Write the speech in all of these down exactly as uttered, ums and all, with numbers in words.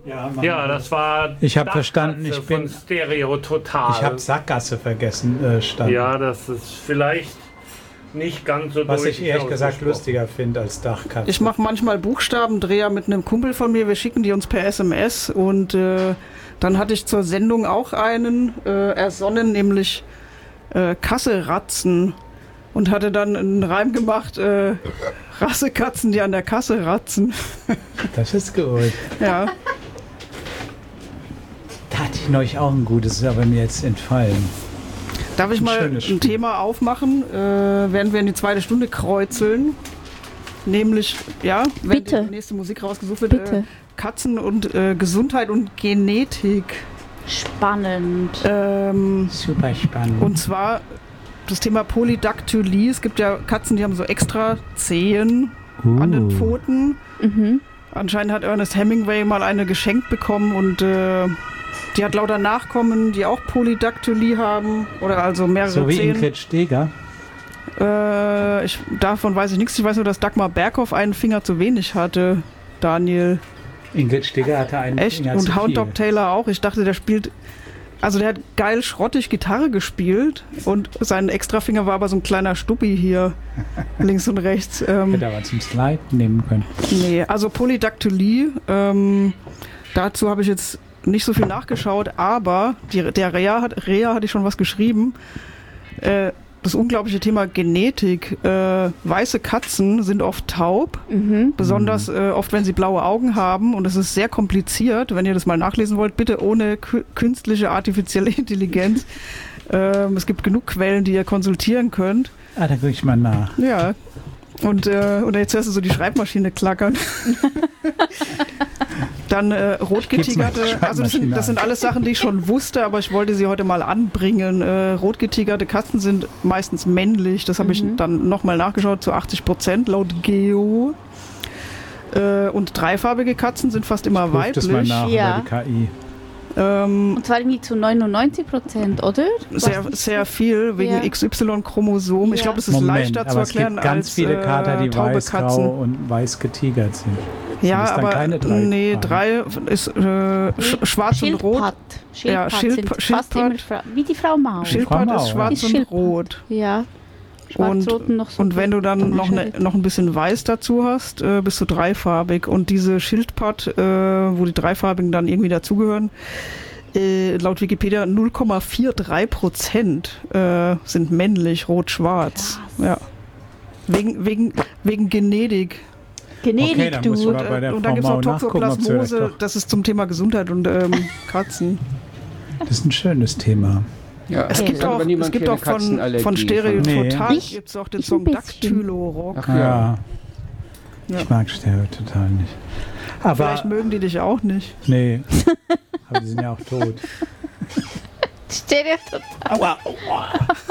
Ja, ja, das war. Ich habe verstanden, ich bin. Stereo Total. Ich habe Sackgasse vergessen. Äh, stand. Ja, das ist vielleicht nicht ganz so. Was ich ehrlich gesagt lustiger finde als Dachkatze. Ich mache manchmal Buchstabendreher mit einem Kumpel von mir. Wir schicken die uns per S M S. Und äh, dann hatte ich zur Sendung auch einen äh, ersonnen, nämlich äh, Kasseratzen. Und hatte dann einen Reim gemacht, äh, Rassekatzen, die an der Kasse ratzen. Das ist gut. Ja. Da hatte ich neulich auch ein gutes, ist aber mir jetzt entfallen. Darf ich Ein mal schönes ein Spiel. Thema aufmachen, äh, während wir in die zweite Stunde kreuzeln? Nämlich, ja, wenn Bitte. die nächste Musik rausgesucht wird, Bitte. äh, Katzen und äh, Gesundheit und Genetik. Spannend. Ähm, Super spannend. und zwar das Thema Polydactylie. Es gibt ja Katzen, die haben so extra Zehen Uh. an den Pfoten. Mhm. Anscheinend hat Ernest Hemingway mal eine geschenkt bekommen und äh, die hat lauter Nachkommen, die auch Polydactylie haben oder also mehrere So wie Zehen. Ingrid Steger. Äh, ich, davon weiß ich nichts. Ich weiß nur, dass Dagmar Berghoff einen Finger zu wenig hatte, Daniel. Ingrid Steger hatte einen Echt? Finger zu Und Hound viel. Dog Taylor auch. Ich dachte, der spielt... Also der hat geil schrottig Gitarre gespielt und sein Extrafinger war aber so ein kleiner Stuppi hier, links und rechts. Ähm, Hätte aber zum Slide nehmen können. nee, also Polydactylie, ähm, dazu habe ich jetzt nicht so viel nachgeschaut, aber die, der Rea hat, Rea hatte ich schon was geschrieben. Äh, das unglaubliche Thema Genetik. Äh, weiße Katzen sind oft taub, Mhm. besonders äh, oft, wenn sie blaue Augen haben. Und es ist sehr kompliziert. Wenn ihr das mal nachlesen wollt, bitte ohne kü- künstliche artifizielle Intelligenz. Ähm, es gibt genug Quellen, die ihr konsultieren könnt. Ah, da gucke ich mal nach. Ja. Und, äh, und jetzt hörst du so die Schreibmaschine klackern. Dann äh, rotgetigerte, Gib's mal also das sind, das sind alles Sachen, die ich schon wusste, aber ich wollte sie heute mal anbringen. Äh, rotgetigerte Katzen sind meistens männlich, das habe ich dann nochmal nachgeschaut, zu achtzig Prozent laut Geo. Äh, und dreifarbige Katzen sind fast immer Ruf das mal weiblich. nach Ja. über die K I. Ähm, Und zwar irgendwie zu neunundneunzig Prozent, oder? sehr, Was ist sehr das? viel wegen Ja. X Y-Chromosom. Ich Ja. glaube, das ist Moment, leichter zu aber es erklären gibt ganz als viele Kater, die äh, taube weiß, Katzen. grau und weiß getigert sind. Ja, das dann aber keine drei nee, Farben? drei ist äh, sch schwarz und rot. Schildpatt. Schildpatt Ja, Schildpa- sind fast Schildpatt. immer Fra wie die Frau Maus. Schildpad Frau ist Mau, schwarz Ist und Schildpad. rot. Ja. Schwarz, rot und noch so. Und wenn du dann noch, ne, Schild. noch ein bisschen weiß dazu hast, äh, bist du dreifarbig. Und diese Schildpad, äh, wo die dreifarbigen dann irgendwie dazugehören, äh, laut Wikipedia null Komma dreiundvierzig Prozent äh, sind männlich, rot-schwarz. Ja. Wegen, wegen, wegen Genetik. Genetik, Okay, dann du. muss ich Und, mal bei der äh, und dann Frau gibt es noch Mau nachgucken, ob sie Toxoplasmose, vielleicht doch- das ist zum Thema Gesundheit und ähm, Katzen. Das ist ein schönes Thema. Ja, Es gibt hat auch, aber es niemand gibt hier auch eine von, Katzenallergie von Stereo Nee. Total Ich- gibt es auch den ich Song ein bisschen. Dactylo Rock. Ach Ja. ja. Ja. Ich mag Stereo total nicht. Aber, Vielleicht mögen die dich auch nicht. nee. Aber die sind ja auch tot. Stereo Aua, aua.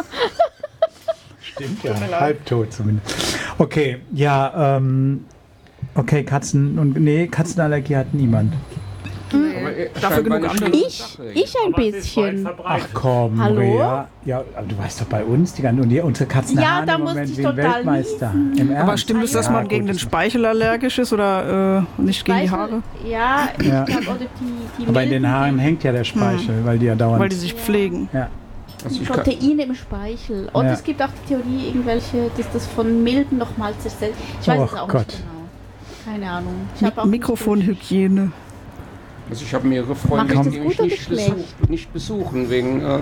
Stimmt ja, halbtot zumindest. Okay, ja, ähm, okay, Katzen und, nee, Katzenallergie hat niemand. Aber, äh, Dafür scheinbar genug eine andere. schlimme Ich, Sache. ich ein Aber es ist weit bisschen. verbreitet. Ach komm, Hallo? Rea. Ja, aber du weißt doch bei uns, die ganzen, und die, unsere Katzen Ja, haben da im musste Moment ich wie ein total Weltmeister. Im Ernst? Aber stimmt es, dass Ja, man gut, gegen den das- Speichel allergisch ist oder äh, nicht gegen die Speichel- Haare? Ja, ich Ja. glaube, oder die, die Aber in den milden- Haaren hängt ja der Speichel, weil die ja dauernd... Weil die sich pflegen. ja. Also ich kann, Proteine im Speichel. Und Ja. es gibt auch die Theorie, irgendwelche, dass das von Milben nochmal zersetzt. Ich weiß Oh es auch Gott. nicht genau. Keine Ahnung. Ich hab auch Mi Mikrofonhygiene. also ich habe mehrere Macht Freunde, das die gut mich oder nicht, schlecht? besuch, nicht besuchen wegen äh,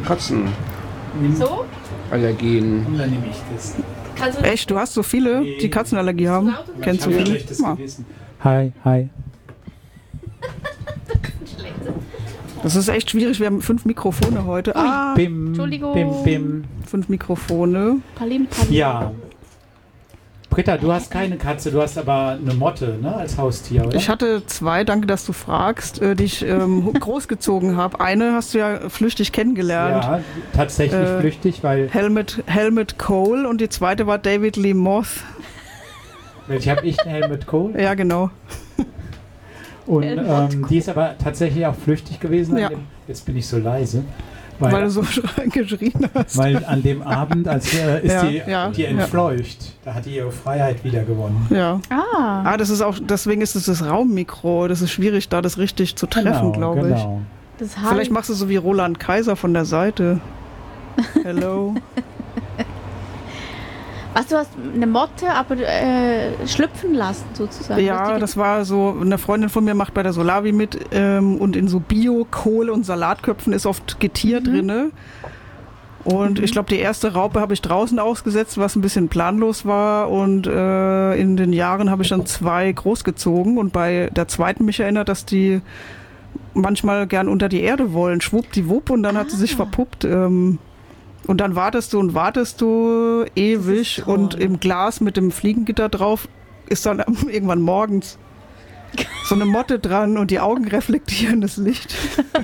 So? Katzenallergien. Und dann nehme ich das. Kannst du Echt, du hast so viele, die Katzenallergie haben? Kennst du Ich hab ein viele? schlechtes Ja. Gewissen. Hi, hi. Das ist echt schwierig. Wir haben fünf Mikrofone heute. Ah, Bim, Entschuldigung. bim, bim. fünf Mikrofone. Palim, Palim. Ja. Britta, du hast keine Katze, du hast aber eine Motte, ne, als Haustier, oder? Ich hatte zwei, danke, dass du fragst, äh, die ich ähm, großgezogen habe. Eine hast du ja flüchtig kennengelernt. ja, tatsächlich Äh, flüchtig, weil Helmut, Helmut Cole und die zweite war David Lee Moth. welche habe ich, einen Helmut Kohl? Ja, genau. Und Helmut ähm, die ist aber tatsächlich auch flüchtig gewesen. Ja. Jetzt bin ich so leise. weil, Weil, du so geschrien hast. weil an dem Abend, als äh, ist Ja, die, ja, die ja. entfleucht. Da hat die ihre Freiheit wieder gewonnen. Ja. Ah, Ah, das ist auch, deswegen ist es das Raummikro. Das ist schwierig, da das richtig zu treffen, glaube ich. genau. das Hall. Vielleicht machst du so wie Roland Kaiser von der Seite. Hello. Was, du hast eine Motte, aber äh, schlüpfen lassen sozusagen. Du hast Ja, die- das war so, eine Freundin von mir macht bei der Solavi mit ähm, und in so Bio-Kohle- und Salatköpfen ist oft Getier Mhm. drinne. Und Mhm. ich glaube, die erste Raupe habe ich draußen ausgesetzt, was ein bisschen planlos war. Und äh, in den Jahren habe ich dann zwei großgezogen. Und bei der zweiten mich erinnert, dass die manchmal gern unter die Erde wollen. Schwuppdiwupp und dann hat sie sich Ah. verpuppt. Ähm, und dann wartest du und wartest du ewig toll. und im Glas mit dem Fliegengitter drauf ist dann irgendwann morgens so eine Motte dran und die Augen reflektieren das Licht.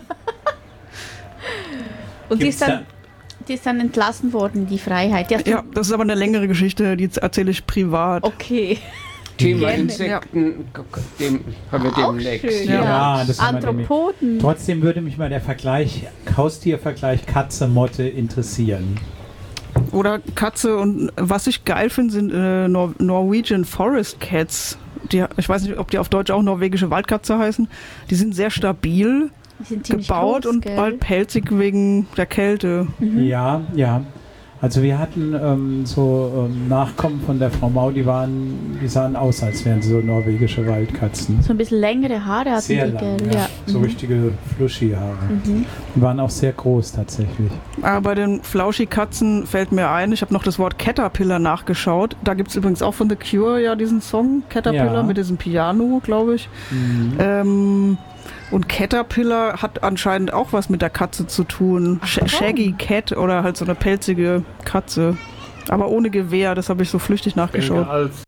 Und die Gibt's ist, dann, die ist dann entlassen worden, die Freiheit. Die hast du- Ja, das ist aber eine längere Geschichte, die erzähle ich privat. Okay. Thema Gerne. Insekten, dem haben wir Auch demnächst. schön, Ja. Ja, das haben wir nämlich. Anthropoden. Trotzdem würde mich mal der Vergleich, Haustiervergleich Katze-Motte interessieren. Oder Katze und was ich geil finde, sind äh, Nor Norwegian Forest Cats. Die, ich weiß nicht, ob die auf Deutsch auch norwegische Waldkatze heißen. Die sind sehr stabil Die sind ziemlich gebaut groß, und gell? bald pelzig wegen der Kälte. Ja, ja. Also wir hatten ähm, so ähm, Nachkommen von der Frau Mau, die waren, die sahen aus, als wären sie so norwegische Waldkatzen. So ein bisschen längere Haare hatten Sehr die, lang, gell? ja. Ja. So Mhm. richtige Fluschi-Haare. Mhm. Die waren auch sehr groß tatsächlich. Aber bei den Flauschi-Katzen fällt mir ein, ich habe noch das Wort Caterpillar nachgeschaut. Da gibt es übrigens auch von The Cure ja diesen Song Caterpillar Ja. mit diesem Piano, glaube ich. Mhm. Ähm, und Caterpillar hat anscheinend auch was mit der Katze zu tun. Sh Shaggy Cat oder halt so eine pelzige Katze. Aber ohne Gewehr, das habe ich so flüchtig nachgeschaut. Als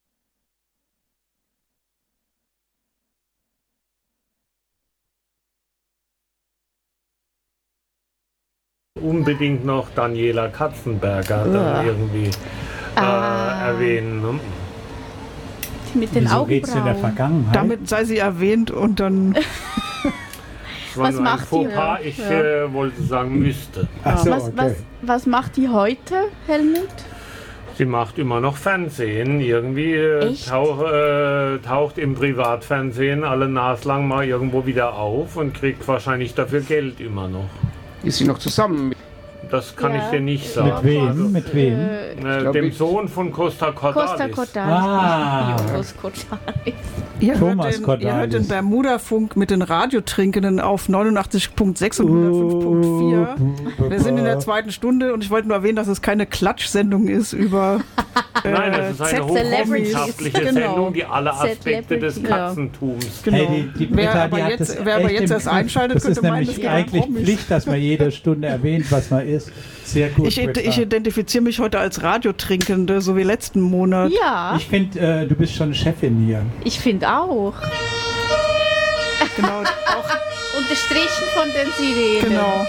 unbedingt noch Daniela Katzenberger Ja. dann irgendwie äh, Ah. erwähnen. Ne? Mit den Wieso redest du in der Augenbrauen. Vergangenheit? Damit sei sie erwähnt und dann. Das war Was nur ein macht die, Fauxpas, ja? ich Ja. äh, wollte sagen müsste. Ach so, was, okay. was, was macht die heute, Helmut? Sie macht immer noch Fernsehen. Irgendwie äh, Echt? tauch, äh, taucht im Privatfernsehen alle naslang mal irgendwo wieder auf und kriegt wahrscheinlich dafür Geld immer noch. Ist sie noch zusammen mit Das kann Ja. ich dir nicht Mit sagen. wem? Also, Mit wem? Äh, äh, glaub, dem ich- Sohn von Costa Cordalis. Costa Cordalis. Ah. Jonas Cordalis. Ihr hört, Thomas den, ihr Cordalis. hört den Bermuda-Funk mit den Radiotrinkenden auf neunundachtzig Komma sechs und hundertfünf Komma vier. Wir sind in der zweiten Stunde und ich wollte nur erwähnen, dass es keine Klatschsendung ist über äh, Nein, es ist eine Z- hochwissenschaftliche Genau. Sendung, die alle Aspekte des Celebrity. Katzentums. Genau. Hey, die, die wer Britta, aber die hat jetzt, das wer aber echt jetzt im erst Griff. einschaltet, Das könnte ist meinen, nämlich es wäre eigentlich Promis. Pflicht, dass man jede Stunde erwähnt, was man ist. Sehr gut, Ich, Britta. ich identifiziere mich heute als Radiotrinkende, so wie letzten Monat. Ja, Ich finde, äh, du bist schon Chefin hier. ich finde auch. Genau, auch, Unterstrichen von den Sirenen. genau.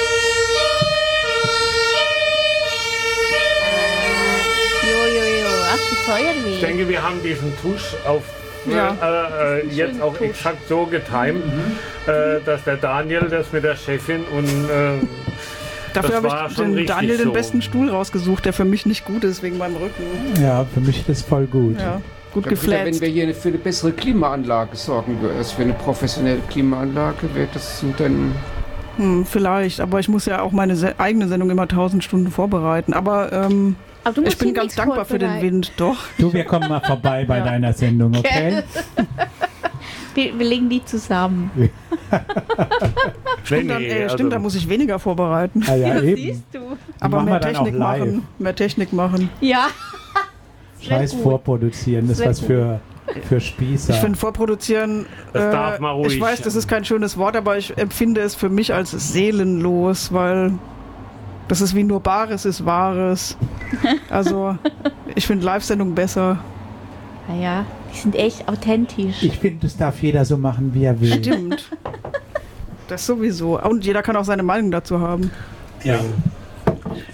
Jojojo, ach die Ich Feuerwehr. denke, wir haben diesen Tusch auf Ja. äh, äh, jetzt auch Tusch. exakt so getimt, äh, dass der Daniel das mit der Chefin und äh, Dafür Das war habe ich schon den richtig Daniel den so. besten Stuhl rausgesucht, der für mich nicht gut ist wegen meinem Rücken. Ja, für mich ist das voll gut. Ja, gut Ja, wieder, wenn geflätzt. wir hier für eine bessere Klimaanlage sorgen würden, also für eine professionelle Klimaanlage, wäre das dann. Hm, vielleicht, aber ich muss ja auch meine se eigene Sendung immer tausend Stunden vorbereiten. Aber ähm, Aber du musst ich bin hier ganz nichts dankbar für den vorbereiten. Wind, doch. Du, wir kommen mal vorbei bei Ja. deiner Sendung, okay? Wir, wir legen die zusammen. Stimmt, dann, äh, stimmt, da muss ich weniger vorbereiten. Ah, ja, Das eben. siehst du. Aber machen mehr wir dann auch Technik live. machen. Mehr Technik machen. Ja. Scheiß gut. vorproduzieren, das ist Sehr was für, für Spießer. Ich finde vorproduzieren, Das darf man ruhig. ich weiß, das ist kein schönes Wort, aber ich empfinde es für mich als seelenlos, weil das ist wie nur Bares ist Wahres. Also ich finde Live-Sendungen besser. Naja, die sind echt authentisch. Ich finde, das darf jeder so machen, wie er will. Stimmt. Das sowieso. Und jeder kann auch seine Meinung dazu haben. Ja. So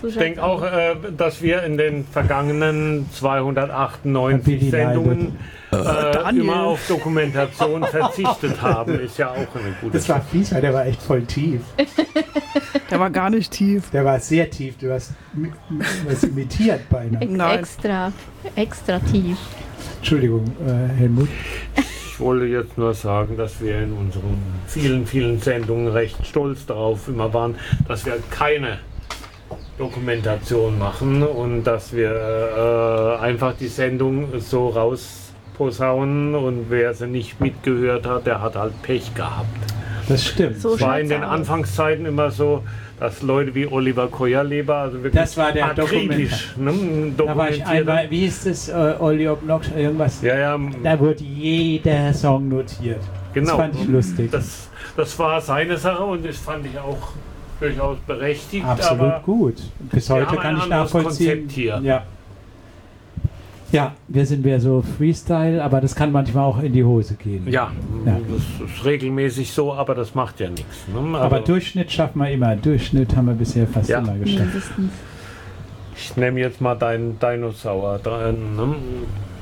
Ich denke auch, äh, dass wir in den vergangenen zweihundertachtundneunzig Billy Sendungen äh, Daniel. immer auf Dokumentation verzichtet haben. Ist ja auch eine gute Das war fies, weil der war echt voll tief. Der war gar nicht tief. Der war sehr tief. Du hast mi- mi- was imitiert beinahe. Ex Nein. extra, extra tief. Entschuldigung, äh, Helmut. Ich wollte jetzt nur sagen, dass wir in unseren vielen, vielen Sendungen recht stolz darauf immer waren, dass wir keine Dokumentation machen und dass wir äh, einfach die Sendung so rausposaunen und wer sie nicht mitgehört hat, der hat halt Pech gehabt. Das stimmt. So Es war in schaut's den aus. Anfangszeiten immer so, dass Leute wie Oliver Keuerleber, also wirklich Das war der akribisch, ne, Da war ich dokumentiert. einmal, wie ist das, äh, Olli Obnox, irgendwas? Ja, ja, Da wurde jeder Song notiert. genau. Das fand ich lustig. Das, das war seine Sache und das fand ich auch durchaus berechtigt. Absolut aber gut. Bis wir heute haben kann ein ich anderes nachvollziehen. Konzept hier. Ja. Ja, wir sind mehr so Freestyle, aber das kann manchmal auch in die Hose gehen. Ja, Ja. das ist regelmäßig so, aber das macht ja nichts. Ne? Aber Also, Durchschnitt schaffen wir immer. Durchschnitt haben wir bisher fast Ja. immer geschafft. Mindestens. ich nehme jetzt mal deinen Dinosaur dran. Ne?